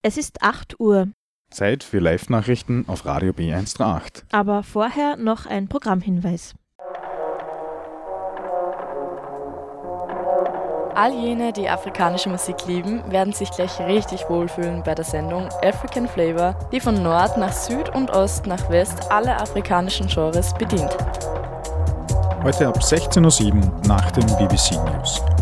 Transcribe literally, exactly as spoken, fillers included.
Es ist acht Uhr. Zeit für Live-Nachrichten auf Radio B eins drei acht. Aber vorher noch ein Programmhinweis. All jene, die afrikanische Musik lieben, werden sich gleich richtig wohlfühlen bei der Sendung African Flavor, die von Nord nach Süd und Ost nach West alle afrikanischen Genres bedient. Heute ab sechzehn Uhr sieben nach dem B B C News.